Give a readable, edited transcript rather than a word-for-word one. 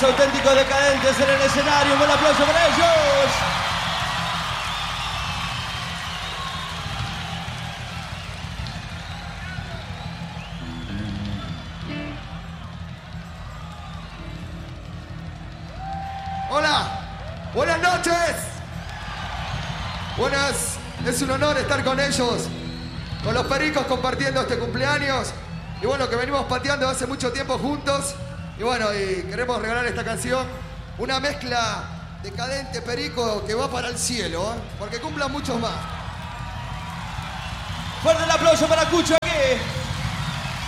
auténticos decadentes en el escenario. Un buen aplauso para ellos. Hola, buenas noches. Buenas, es un honor estar con ellos, con los Pericos compartiendo este cumpleaños. Y bueno, que venimos pateando hace mucho tiempo juntos. Y bueno, y queremos regalar esta canción, una mezcla decadente perico que va para el cielo, porque cumplan muchos más. Fuerte el aplauso para Cucho aquí.